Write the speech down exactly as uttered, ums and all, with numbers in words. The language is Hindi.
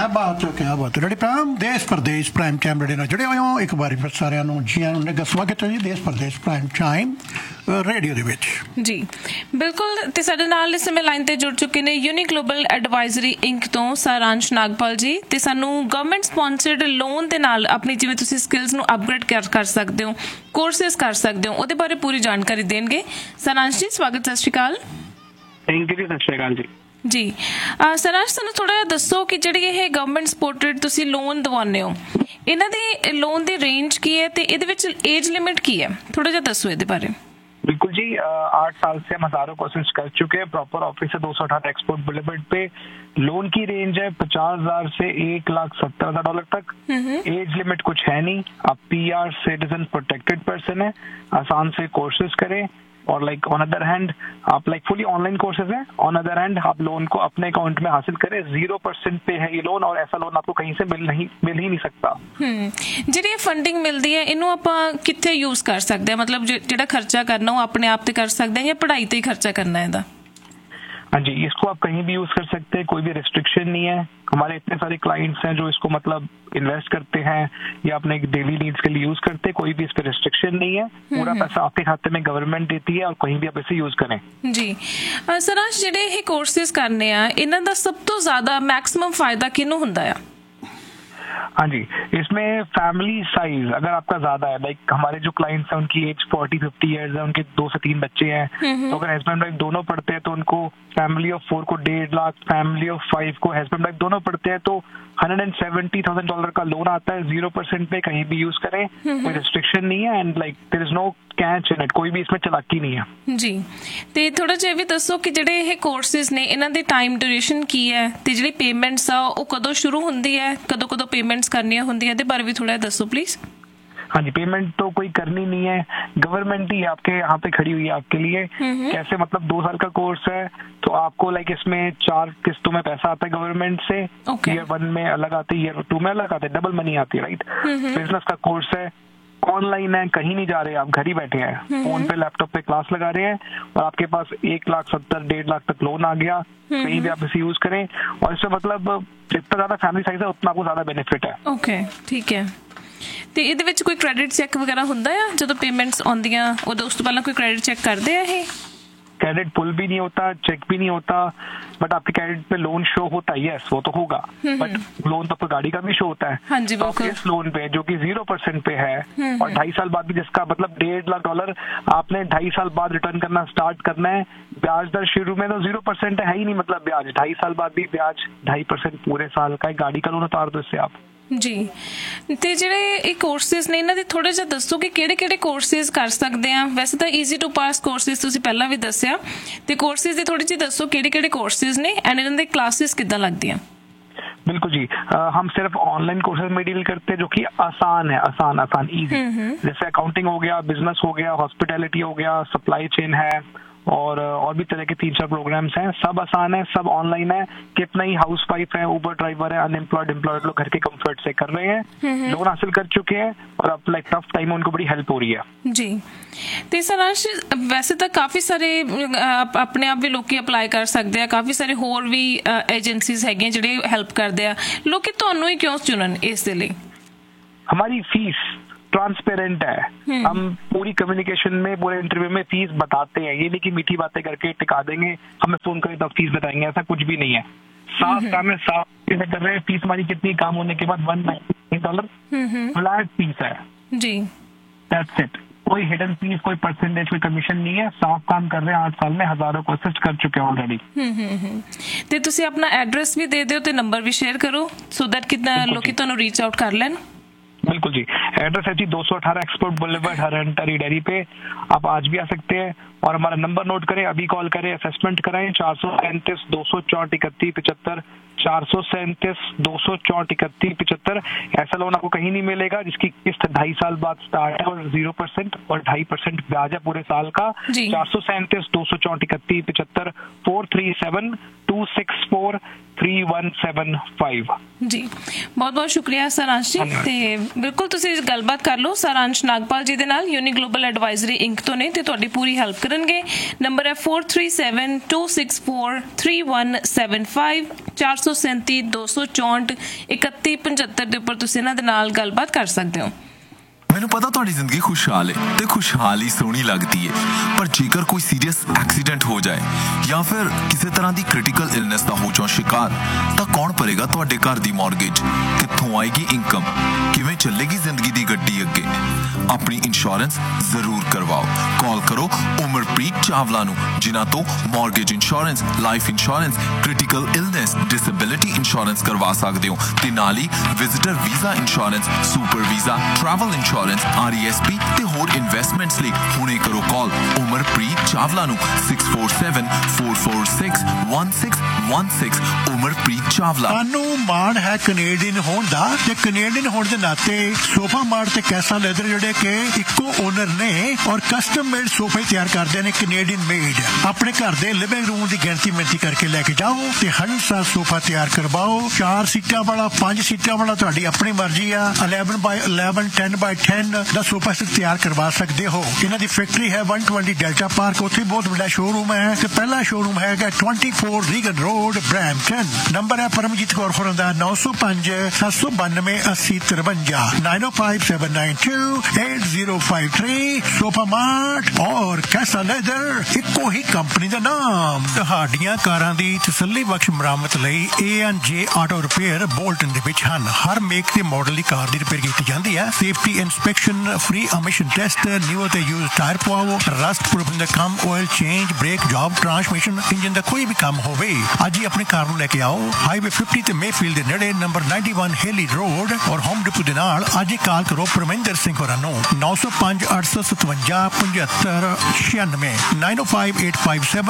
बात है, क्या बात है। रेडी प्राइम देश परदेश प्राइम टाइम रेडी ना जुड़े हुए हो एक बार फिर सारे जियां ने स्वागत है जी देश परदेश प्राइम टाइम रेडियो ਦੇ ਵਿੱਚ ਜੀ ਬਿਲਕੁਲ। ਤੇ ਸਾਡੇ ਨਾਲ ਇਸ ਸਮੇਂ ਲਾਈਨ ਤੇ ਜੁੜ ਚੁੱਕੇ ਨੇ ਯੂਨੀ ਗਲੋਬਲ ਐਡਵਾਈਜ਼ਰੀ ਇੰਕ ਤੋਂ ਸਾਰਾਂਸ਼ ਨਾਗਪਾਲ ਜੀ, ਤੇ ਸਾਨੂੰ ਗਵਰਨਮੈਂਟ ਸਪਾਂਸਰਡ ਲੋਨ ਦੇ ਨਾਲ ਆਪਣੀ ਜਿਵੇਂ ਤੁਸੀਂ ਸਕਿੱਲਸ ਨੂੰ ਅਪਗ੍ਰੇਡ ਕਰ ਕਰ ਸਕਦੇ ਹੋ, ਕੋਰਸਿਸ ਕਰ ਸਕਦੇ ਹੋ, ਉਹਦੇ ਬਾਰੇ ਪੂਰੀ ਜਾਣਕਾਰੀ ਦੇਣਗੇ। ਸਾਰਾਂਸ਼ ਜੀ ਸਵਾਗਤ, ਸਤਿ ਸ਼੍ਰੀ ਅਕਾਲ। ਥੈਂਕ ਯੂ ਜੀ, ਸਤਿ ਸ਼੍ਰੀ ਅਕਾਲ ਜੀ। ਜੀ ਸਾਰਾਂਸ਼, ਸਾਨੂੰ ਥੋੜਾ ਜਿਹਾ ਦੱਸੋ ਕਿ ਜਿਹੜੀ ਇਹ ਗਵਰਨਮੈਂਟ ਸਪੋਰਟਡ ਤੁਸੀਂ ਲੋਨ ਦਿਵਾਉਂਦੇ ਹੋ, ਇਹਨਾਂ ਦੀ ਲੋਨ ਦੀ ਰੇਂਜ ਕੀ ਹੈ ਤੇ ਇਹਦੇ ਵਿੱਚ ਏਜ ਲਿਮਿਟ ਕੀ ਹੈ, थोड़ा ਜਿਹਾ ਦੱਸੋ ਇਹਦੇ ਬਾਰੇ। बिल्कुल जी, आठ साल से हम हजारों कोर्सेज कर चुके हैं। प्रॉपर ऑफिस है दो सौ अठारह एक्सपोर्ट बुलेवर्ड पे। लोन की रेंज है पचास हजार से एक लाख सत्तर हजार डॉलर तक। एज लिमिट कुछ है नहीं। आप पीआर सिटीजन प्रोटेक्टेड पर्सन है, आसान से कोर्सेज करें। और लाइक ऑन अदर हैंड आप लाइक फुली ऑनलाइन कोर्सेज है। ऑन अदर हैंड आप लोन को अपने अकाउंट में हासिल करें। जीरो परसेंट पे है ये लोन और ऐसा लोन आपको कहीं से मिल नहीं मिल ही नहीं सकता। ਜਿਹੜੀ ਫੰਡਿੰਗ ਮਿਲਦੀ ਹੈ ਇਹਨੂੰ ਆਪਾਂ ਕਿੱਥੇ ਯੂਜ਼ ਕਰ ਸਕਦੇ ਹਾਂ, ਮਤਲਬ ਜਿਹੜਾ ਖਰਚਾ ਕਰਨਾ ਉਹ ਆਪਣੇ ਆਪ ਤੇ ਕਰ ਸਕਦੇ ਹਾਂ ਜਾਂ ਪੜ੍ਹਾਈ ਤੇ ਹੀ ਖਰਚਾ ਕਰਨਾ ਇਹਦਾ? हाँ जी, इसको आप कहीं भी यूज कर सकते हैं, कोई भी रिस्ट्रिक्शन नहीं है। हमारे इतने सारे क्लाइंट्स हैं जो इसको मतलब इन्वेस्ट करते हैं या अपने डेली नीड्स के लिए यूज करते हैं। कोई भी इस पे रिस्ट्रिक्शन नहीं है। पूरा पैसा आपके खाते में गवर्नमेंट देती है और कहीं भी आप इसे यूज करें। जी सरांश, ਜਿਹੜੇ ਇਹ ਕੋਰसेस ਕਰਨੇ ਆ ਇਹਨਾਂ ਦਾ सभ ਤੋਂ ਜ਼ਿਆਦਾ मैक्सिमम फायदा किहनूं ਹੁੰਦਾ ਆ? हाँ जी, इसमें फैमिली साइज अगर आपका ज्यादा है, लाइक हमारे जो क्लाइंट्स हैं उनकी एज फोर्टी फिफ्टी ईयर्स है, उनके दो से तीन बच्चे हैं, तो अगर हस्बैंड वाइफ दोनों पढ़ते हैं तो उनको फैमिली ऑफ फोर को डेढ़ लाख, फैमिली ऑफ फाइव को हस्बैंड वाइफ दोनों पढ़ते हैं तो hundred and seventy thousand dollar का लोन आता है। जीरो परसेंट पे कहीं भी यूज करें, कोई रिस्ट्रिक्शन नहीं है and like there is no catch in it, कोई भी इसमें चालाकी नहीं है। जी ਤੇ ਥੋੜਾ ਜਿਹਾ ਵੀ ਦੱਸੋ ਕਿ ਜਿਹੜੇ ਇਹ ਕੋਰਸਿਸ ਨੇ ਇਹਨਾਂ ਦੀ ਟਾਈਮ ਡਿਊਰੇਸ਼ਨ ਕੀ ਹੈ ਤੇ ਜਿਹੜੀ ਪੇਮੈਂਟਸ ਆ ਉਹ ਕਦੋਂ ਸ਼ੁਰੂ ਹੁੰਦੀ ਹੈ, ਕਦੋਂ ਕਦੋਂ ਪੇਮੈਂਟਸ ਕਰਨੀਆਂ ਹੁੰਦੀਆਂ, ਇਹਦੇ ਬਾਰੇ ਵੀ ਥੋੜਾ ਜਿਹਾ ਦੱਸੋ प्लीज। हाँ जी, पेमेंट तो कोई करनी नहीं है, गवर्नमेंट ही आपके यहाँ पे खड़ी हुई है आपके लिए। कैसे मतलब दो साल का कोर्स है तो आपको लाइक इसमें चार किस्तों में पैसा आता है गवर्नमेंट से। ईयर वन में अलग आते हैं, ईयर टू में अलग आते हैं, डबल मनी आती है। राइट, बिजनेस का कोर्स है, ऑनलाइन है, कहीं नहीं जा रहे, आप घर ही बैठे हैं, फोन पे लैपटॉप पे क्लास लगा रहे हैं और आपके पास एक लाख सत्तर डेढ़ लाख तक लोन आ गया। कहीं भी आप इसे यूज करें और इससे मतलब जितना ज्यादा फैमिली साइज है उतना आपको ज्यादा बेनिफिट है। ओके ठीक है। ਤੇ ਇਹਦੇ ਵਿੱਚ ਕੋਈ ਕ੍ਰੈਡਿਟ ਚੈੱਕ ਵਗੈਰਾ ਹੁੰਦਾ ਆ ਜਦੋਂ ਪੇਮੈਂਟਸ ਆਉਂਦੀਆਂ ਉਦੋਂ ਉਸ ਤੋਂ ਪਹਿਲਾਂ ਕੋਈ ਕ੍ਰੈਡਿਟ ਚੈੱਕ ਕਰਦੇ ਆ? ਇਹ क्रेडिट पुल भी नहीं होता, चेक भी नहीं होता, बट आपके क्रेडिट पे लोन शो होता है। यस, वो तो होगा, बट लोन तो आपको गाड़ी का भी शो होता है। हाँ जी, तो इस लोन पे जो कि जीरो परसेंट पे है और ढाई साल बाद भी जिसका मतलब डेढ़ लाख डॉलर आपने ढाई साल बाद रिटर्न करना स्टार्ट करना है। ब्याज दर शुरू में तो जीरो परसेंट है ही नहीं, मतलब ब्याज ढाई साल बाद भी ब्याज ढाई परसेंट पूरे साल का। गाड़ी का लोन उतार दो इससे आप। ਜੀ ਤੇ ਜਿਹੜੇ ਇਹ ਕੋਰਸਿਸ ਨੇ ਇਹਨਾਂ ਦੇ ਥੋੜਾ ਜਿਹਾ ਦੱਸੋ ਕਿ ਕਿਹੜੇ ਕਿਹੜੇ ਕੋਰਸਿਸ ਕਰ ਸਕਦੇ ਆ। ਵੈਸੇ ਤਾਂ ਈਜ਼ੀ ਟੂ ਪਾਸ ਕੋਰਸਿਸ ਤੁਸੀਂ ਪਹਿਲਾਂ ਵੀ ਦੱਸਿਆ, ਤੇ ਕੋਰਸਿਸ ਦੇ ਥੋੜੀ ਜਿਹੀ ਦੱਸੋ ਕਿਹੜੇ ਕਿਹੜੇ ਕੋਰਸਿਸ ਨੇ ਐਂਡ ਇਹਨਾਂ ਦੇ ਕਲਾਸਿਸ ਕਿੱਦਾਂ ਲੱਗਦੀਆਂ? बिल्कुल जी, आ, हम सिर्फ ऑनलाइन कोर्सेज में डील करते हैं जो कि आसान है, आसान आसान इजी। जैसे अकाउंटिंग हो गया, बिजनेस हो गया, हॉस्पिटैलिटी हो गया, सप्लाई चेन है और और भी तरह के तीन चार प्रोग्राम्स हैं। सब आसान है, सब ऑनलाइन है। कितना ही हाउस वाइफ है, ऊबर ड्राइवर है, अनएम्प्लॉयड एम्प्लॉयड लोग घर के कंफर्ट से कर रहे हैं, लोन हासिल कर चुके हैं और अब लाइक टफ टाइम में उनको बड़ी हेल्प हो रही है। जी ਤੇ ਸਾਰਾਂਸ਼, ਵੈਸੇ ਤਾਂ ਕਾਫੀ ਸਾਰੇ ਆਪਣੇ ਆਪ ਵੀ ਲੋਕੀ ਅਪਲਾਈ ਕਰ ਸਕਦੇ ਆ, ਕਾਫੀ ਸਾਰੇ ਹੋਰ ਵੀ ਏਜੰਸੀਜ਼ ਹੈਗੀਆਂ ਜਿਹੜੇ ਹੈਲਪ ਕਰਦੇ ਆ। ਲੋਕੀ ਤੁਹਾਨੂੰ ਹੀ ਕਿਉਂ ਚੁਣਨ ਇਸ ਦੇ ਲਈ? हमारी फीस ट्रांसपेरेंट है। हम पूरी कम्युनिकेशन में, पूरे इंटरव्यू में फीस बताते हैं। ये नहीं कि मीठी बातें करके टिका देंगे, हमें फोन करें तो फीस बताएंगे, ऐसा कुछ भी नहीं है। साफ काम है, साफ कर रहे हैं। फीस हमारी कितनी काम होने के बाद one ninety dollar flat fees है जी, दैट्स इट। कोई हिडन फीस, कोई परसेंटेज, कोई कमीशन नहीं है। साफ काम कर रहे हैं, आठ साल में हजारों कोर्सेज कर चुके हैं ऑलरेडी। ਤੇ ਤੁਸੀਂ ਆਪਣਾ ਐਡਰੈਸ ਵੀ ਦੇ ਦਿਓ ਤੇ ਨੰਬਰ ਵੀ ਸ਼ੇਅਰ ਕਰੋ ਸੋ ਦੈਟ ਕਿतना ਲੋਕੀ ਤੁਹਾਨੂੰ ਰੀਚ ਆਊਟ कर ਲੈਣ। बिल्कुल जी, एड्रेस है जी दो सौ अठारह एक्सपोर्ट बुलेवर्ड हरंटरी डेयरी पे। आप आज भी आ सकते हैं और हमारा नंबर नोट करें, अभी कॉल करें, असेसमेंट कराएं। चार सौ सैंतीस दो सौ चौंठ इकतीस पिछहत्तर चार सौ सैंतीस दो सौ चौंठ इकतीस पिछहत्तर। ऐसा लोन आपको कहीं नहीं मिलेगा जिसकी किस्त ढाई साल बाद स्टार्ट है और जीरो परसेंट और ढाई परसेंट ब्याज है पूरे साल का। चार सौ सैंतीस दो सौ चौंठ इकतीस पिछहत्तर four three seven to six four three three one seven five. ਜੀ ਬਹੁਤ ਬਹੁਤ ਸ਼ੁਕਰੀਆ ਸਾਰਾਂਸ਼ ਜੀ। ਤੇ ਬਿਲਕੁਲ ਤੁਸੀਂ ਗੱਲਬਾਤ ਕਰ ਲਓ ਸਾਰਾਂਸ਼ ਨਾਗਪਾਲ ਜੀ ਦੇ ਨਾਲ, ਯੂਨੀ ਗਲੋਬਲ ਐਡਵਾਈਜ਼ਰੀ ਇੰਕ ਤੋਂ ਨੇ ਤੇ ਤੁਹਾਡੀ ਪੂਰੀ ਹੈਲਪ ਕਰਨਗੇ। ਨੰਬਰ ਹੈ four three seven to six four three one seven five, ਚਾਰ ਸੌ ਸੈਂਤੀ ਦੋ ਸੌ ਚੌਂਹਠ ਇਕੱਤੀ ਪਝੱਤਰ ਦੇ ਉੱਪਰ ਤੁਸੀਂ ਇਹਨਾਂ ਦੇ ਨਾਲ ਗੱਲਬਾਤ ਕਰ ਸਕਦੇ ਹੋ। ਮੈਨੂੰ ਪਤਾ ਤੁਹਾਡੀ ਜ਼ਿੰਦਗੀ ਖੁਸ਼ਹਾਲ ਹੈ ਤੇ ਖੁਸ਼ਹਾਲੀ ਸੋਹਣੀ ਲੱਗਦੀ ਹੈ, ਪਰ ਜੇਕਰ ਕੋਈ ਸੀਰੀਅਸ ਐਕਸੀਡੈਂਟ ਹੋ ਜਾਏ ਜਾਂ ਫਿਰ ਕਿਸੇ ਤਰ੍ਹਾਂ ਦੀ ਕ੍ਰਿਟੀਕਲ ਇਲਨੈਸ ਦਾ ਹੋ ਜਾਓ ਸ਼ਿਕਾਰ, ਤਾਂ ਕੌਣ ਭਰੇਗਾ ਤੁਹਾਡੇ ਘਰ ਦੀ ਮੌਰਗੇਜ? ਕਿੱਥੋਂ ਆਏਗੀ ਇਨਕਮ? ਕਿਵੇਂ ਚੱਲੇਗੀ ਜ਼ਿੰਦਗੀ ਦੀ ਗੱਡੀ ਅੱਗੇ? ਆਪਣੀ ਇੰਸ਼ੋਰੈਂਸ ਜ਼ਰੂਰ ਕਰਵਾਓ। ਕਾਲ ਕਰੋ ਉਮਰਪ੍ਰੀਤ ਚਾਵਲਾ ਨੂੰ, ਜਿਨ੍ਹਾਂ ਤੋਂ mortgage insurance, life insurance, critical illness, disability insurance ਕਰਵਾ ਸਕਦੇ ਹੋ ਤੇ ਨਾਲ ਹੀ visitor visa insurance, super visa, travel insurance, R E S P ਤੇ ਹੋਰ ਇਨਵੈਸਟਮੈਂਟਸ ਲਈ ਹੁਣੇ ਕਰੋ ਕਾਲ ਉਮਰਪ੍ਰੀਤ ਚਾਵਲਾ ਨੂੰ six four seven four four six one six one six. Umarpreet Chawla. ਸਾਨੂੰ ਮਾਣ ਹੈ ਕੈਨੇਡੀਅਨ ਹੋਣ ਦਾ, ਤੇ ਕੈਨੇਡੀਅਨ ਹੋਣ ਦੇ ਨਾਤੇ ਸੋਫਾ ਮਾਰਟ ਤੇ ਕੈਸਾ ਲੈਦਰ ਜਿਹੜੇ ਕਿ ਇੱਕੋ ਓਨਰ ਨੇ ਔਰ ਕਸਟਮ ਮੇਡ ਸੋਫੇ ਤਿਆਰ ਕਰਦੇ ਨੇ, ਕੈਨੇਡੀਅਨ ਮੇਡ। ਆਪਣੇ ਘਰ ਦੇ ਲਿਵਿੰਗ ਰੂਮ ਦੀ ਗਿਣਤੀ ਮਿਣਤੀ ਕਰਕੇ ਲੈ ਕੇ ਜਾਓ ਤੇ ਹੰਡ ਸਾਲ ਸੋਫਾ ਤਿਆਰ ਕਰਵਾਓ। ਚਾਰ ਸੀਟਾਂ ਵਾਲਾ, ਪੰਜ ਸੀਟਾਂ ਵਾਲਾ, ਤੁਹਾਡੀ ਆਪਣੀ ਮਰਜ਼ੀ ਆ। ਇਲੈਵਨ ਬਾਈ ਇਲੈਵਨ ਟੈਨ ਬਾਈ ਟੈਨ ਦਾ ਸੋਫਾ ਸੈਟ ਤਿਆਰ ਕਰਵਾ ਸਕਦੇ ਹੋ। ਇਹਨਾਂ ਦੀ ਫੈਕਟਰੀ ਹੈ वन ट्वेंटी ਡੈਲਟਾ ਪਾਰਕ, ਉੱਥੇ ਬਹੁਤ ਵੱਡਾ ਸ਼ੋਰੂਮ ਹੈ ਤੇ ਪਹਿਲਾ ਸ਼ੋਰੂਮ ਹੈਗਾ twenty four Reagan road, Brampton. Number ਹੈ ਪਰਮਜੀਤ ਕੌਰ ਹੋਰਾਂ ਦਾ नौ सौ पाँच सात सौ बानवे अस्सी तिरवंजा nine O five seven nine to eight zero five three. Sofa mart और कैसा लेदर ਇੱਕੋ ਹੀ ਕੰਪਨੀ ਦਾ ਨਾਮ। ਤੁਹਾਡੀਆਂ ਕਾਰਾਂ ਦੀ ਤਸੱਲੀ ਬਖਸ਼ ਮੁਰੰਮਤ ਲਈ ਏ ਐਂਡ ਜੇ ਆਟੋ ਰਿਪੇਅਰ ਬੋਲਟਨ ਦੇ ਵਿੱਚ ਹਨ। ਹਰ ਮੇਕ ਤੇ ਮਾਡਲ ਦੀ ਕਾਰ ਦੀ ਰਿਪੇਅਰ ਕੀਤੀ ਜਾਂਦੀ ਹੈ। Safety inspection, free emission test, new ਤੇ ਯੂਜ਼ ਟਾਇਰ ਪਵਾਓ, ਰਸਟ ਪ੍ਰੂਫਿੰਗ ਦਾ ਕੰਮ, oil change, break job, transmission, engine ਦਾ ਕੋਈ ਵੀ ਕੰਮ ਹੋਵੇ, ਅੱਜ ਹੀ ਆਪਣੀ ਕਾਰ ਨੂੰ ਲੈ ਕੇ ਆਓ। ਹਾਈਵੇ ਫਿਫਟੀ ਤੇ ਮੇਫੀਲਡ ਦੇ ਨੇੜੇ, ਨੰਬਰ इक्यानवे ਹੇਲੀ ਰੋਡ ਔਰ ਹੋਮ ਡਿਪੂ ਦੇ ਨਾਲ। ਅੱਜ ਹੀ ਕਾਲ ਕਰੋ ਪਰਮਿੰਦਰ ਸਿੰਘ ਹੋਰਾਂ ਨੂੰ नौ सौ पाँच आठ सौ सतवंजा पचहत्तर छियानवे नाइन ओ फाइव एट फाइव सेवन।